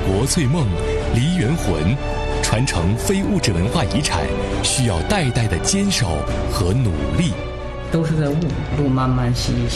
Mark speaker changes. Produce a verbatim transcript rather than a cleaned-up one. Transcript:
Speaker 1: 国粹梦、梨园魂，传承非物质文化遗产，需要代代的坚守和努力。
Speaker 2: 都是在悟，路漫漫兮